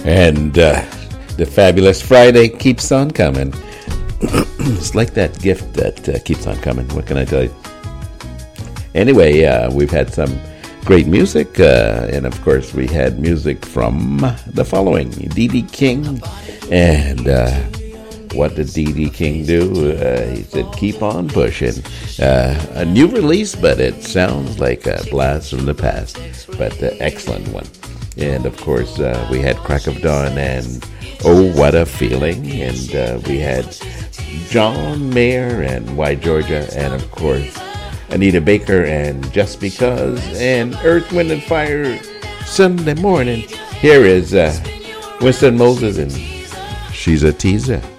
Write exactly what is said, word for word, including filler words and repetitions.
And uh, the fabulous Friday keeps on coming. It's like that gift that uh, keeps on coming. What can I tell you? Anyway, uh, we've had some great music. Uh, and, of course, we had music from the following. D D. King. And uh, what did D D. King do? Uh, he said, keep on pushing. Uh, a new release, but it sounds like a blast from the past. But uh, excellent one. And, of course, uh, we had Crack of Dawn and Oh, What a Feeling. And uh, we had John Mayer and Why Georgia. And, of course, Anita Baker and Just Because. And Earth, Wind and Fire Sunday Morning. Here is uh, Winston Moses and She's a Teaser.